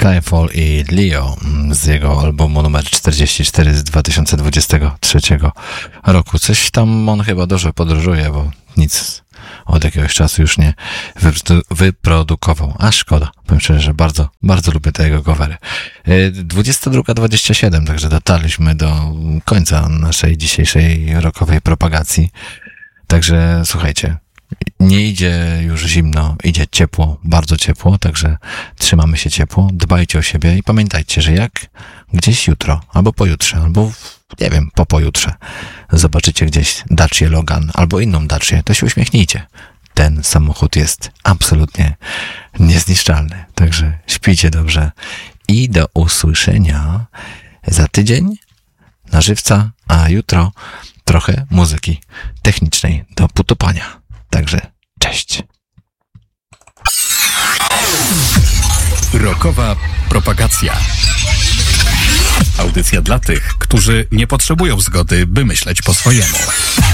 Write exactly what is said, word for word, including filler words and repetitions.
Skyfall i Leo z jego albumu numer czterdzieści cztery z dwa tysiące dwudziestego trzeciego roku. Coś tam on chyba dużo podróżuje, bo nic od jakiegoś czasu już nie wyprodukował. A szkoda. Powiem szczerze, że bardzo, bardzo lubię te jego covery. dwudziesta druga dwadzieścia siedem, także dotarliśmy do końca naszej dzisiejszej rockowej propagacji. Także słuchajcie, nie idzie już zimno, idzie ciepło, bardzo ciepło, także trzymamy się ciepło, dbajcie o siebie i pamiętajcie, że jak gdzieś jutro, albo pojutrze, albo nie wiem, po pojutrze zobaczycie gdzieś Dacię Logan albo inną Dacię, to się uśmiechnijcie. Ten samochód jest absolutnie niezniszczalny, także śpijcie dobrze i do usłyszenia za tydzień na żywca, a jutro trochę muzyki technicznej do potupania. Także cześć. Rockowa propagacja. Audycja dla tych, którzy nie potrzebują zgody, by myśleć po swojemu.